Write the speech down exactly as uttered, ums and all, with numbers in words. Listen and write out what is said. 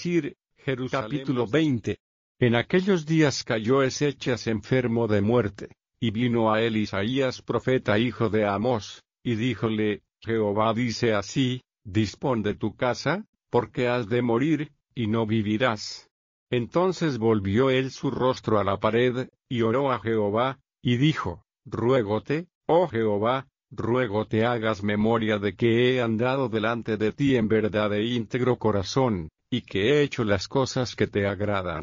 decir, Jerusalén. Capítulo veinte. En aquellos días cayó Ezechas enfermo de muerte, y vino a él Isaías profeta hijo de Amós, y díjole, Jehová dice así, dispón de tu casa, porque has de morir, y no vivirás. Entonces volvió él su rostro a la pared, y oró a Jehová, y dijo, ruégote, oh Jehová, ruégote hagas memoria de que he andado delante de ti en verdad e íntegro corazón, y que he hecho las cosas que te agradan.